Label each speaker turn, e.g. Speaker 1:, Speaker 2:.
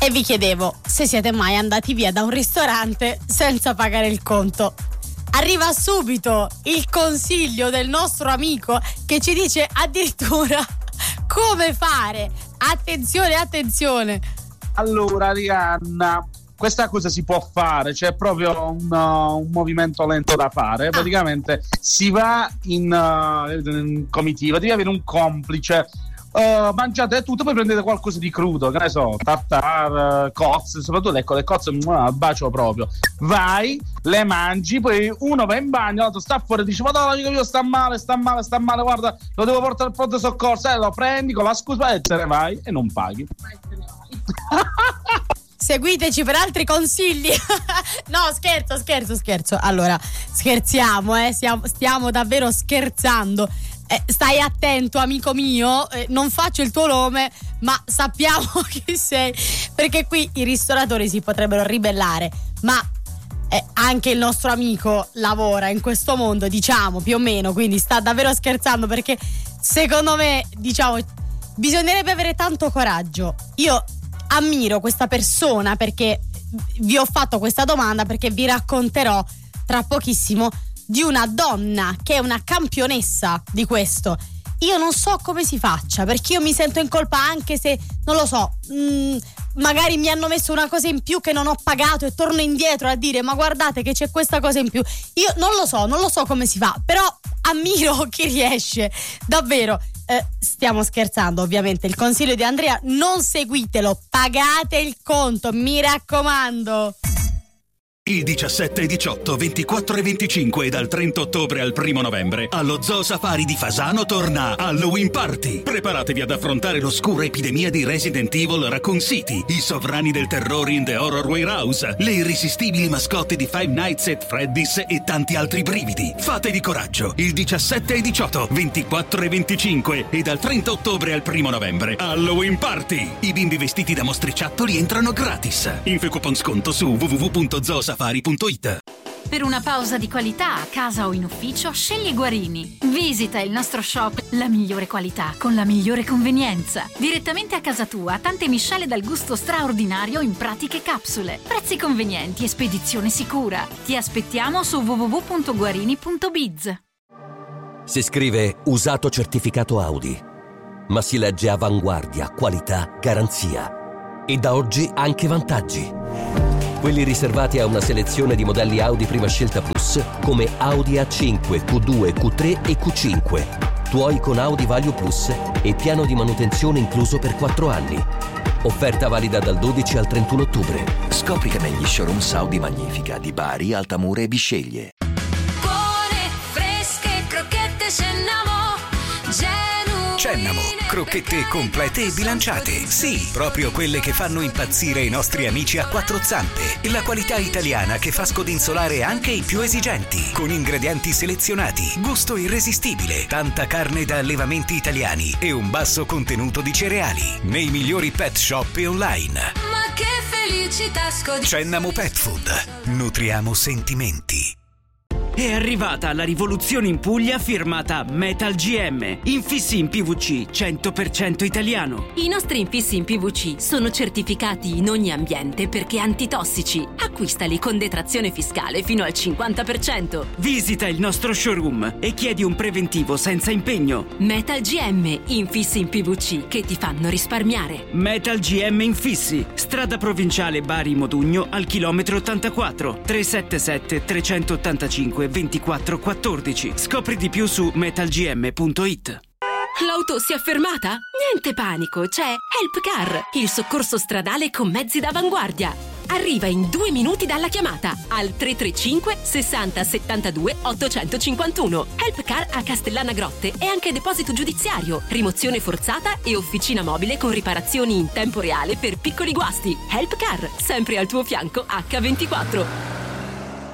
Speaker 1: E vi chiedevo se siete mai andati via da un ristorante senza pagare il conto. Arriva subito il consiglio del nostro amico che ci dice addirittura come fare. Attenzione.
Speaker 2: Allora, Arianna, questa cosa si può fare, c'è proprio un movimento lento da fare. Praticamente si va in comitiva, devi avere un complice. Mangiate tutto, poi prendete qualcosa di crudo, che ne so, tartar, cozze, soprattutto ecco le cozze al bacio proprio. Vai, le mangi, poi uno va in bagno, l'altro sta fuori e dice madonna amico mio sta male, guarda lo devo portare al pronto soccorso, lo prendi con la scusa e te ne vai e non paghi.
Speaker 1: Seguiteci per altri consigli. No, scherzo. Allora, scherziamo, stiamo davvero scherzando. Stai attento, amico mio, non faccio il tuo nome, ma sappiamo chi sei, perché qui i ristoratori si potrebbero ribellare, ma anche il nostro amico lavora in questo mondo, diciamo, più o meno, quindi sta davvero scherzando, perché secondo me, diciamo, bisognerebbe avere tanto coraggio. Io ammiro questa persona perché vi ho fatto questa domanda, perché vi racconterò tra pochissimo di una donna che è una campionessa di questo. Io non so come si faccia, perché io mi sento in colpa anche se, non lo so, magari mi hanno messo una cosa in più che non ho pagato e torno indietro a dire ma guardate che c'è questa cosa in più. Io non lo so come si fa, però ammiro chi riesce, davvero. Stiamo scherzando, ovviamente. Il consiglio di Andrea, non seguitelo, pagate il conto, mi raccomando.
Speaker 3: Il 17, 18, 24 e 25 e dal 30 ottobre al 1 novembre allo Zoo Safari di Fasano torna Halloween Party. Preparatevi ad affrontare l'oscura epidemia di Resident Evil Raccoon City, i sovrani del terrore in The Horror Warehouse, le irresistibili mascotte di Five Nights at Freddy's e tanti altri brividi. Fatevi coraggio, il 17 e 18, 24 e 25 e dal 30 ottobre al 1 novembre Halloween Party. I bimbi vestiti da mostriciattoli entrano gratis. Info e coupon sconto su www.zoosafari.it.
Speaker 4: Per una pausa di qualità a casa o in ufficio, scegli Guarini. Visita il nostro shop, la migliore qualità con la migliore convenienza. Direttamente a casa tua, tante miscele dal gusto straordinario in pratiche capsule. Prezzi convenienti e spedizione sicura. Ti aspettiamo su www.guarini.biz.
Speaker 5: Si scrive usato certificato Audi, ma si legge avanguardia, qualità, garanzia. E da oggi anche vantaggi. Quelli riservati a una selezione di modelli Audi Prima Scelta Plus come Audi A5, Q2, Q3 e Q5. Tuoi con Audi Value Plus e piano di manutenzione incluso per 4 anni. Offerta valida dal 12 al 31 ottobre.
Speaker 6: Scopri che negli showrooms Audi Magnifica di Bari, Altamura e Bisceglie.
Speaker 7: Buone, fresche, crocchette
Speaker 8: Cennamo, crocchette complete e bilanciate. Sì, proprio quelle che fanno impazzire i nostri amici a quattro zampe. La qualità italiana che fa scodinzolare anche i più esigenti. Con ingredienti selezionati, gusto irresistibile, tanta carne da allevamenti italiani e un basso contenuto di cereali. Nei migliori pet shop e online.
Speaker 7: Ma che felicità
Speaker 8: Cennamo Pet Food. Nutriamo sentimenti.
Speaker 9: È arrivata la rivoluzione in Puglia firmata Metal GM. Infissi in PVC 100% italiano.
Speaker 10: I nostri infissi in PVC sono certificati in ogni ambiente perché antitossici. Acquistali con detrazione fiscale fino al 50%.
Speaker 9: Visita il nostro showroom e chiedi un preventivo senza impegno.
Speaker 10: Metal GM, infissi in PVC che ti fanno risparmiare.
Speaker 9: Metal GM Infissi, strada provinciale Bari Modugno al chilometro 84, 377 385 2414. Scopri di più su metalgm.it.
Speaker 10: L'auto si è fermata? Niente panico, c'è Help Car, il soccorso stradale con mezzi d'avanguardia. Arriva in 2 minuti dalla chiamata al 335 60 72 851. Help Car a Castellana Grotte e anche deposito giudiziario, rimozione forzata e officina mobile con riparazioni in tempo reale per piccoli guasti. Help Car, sempre al tuo fianco H24.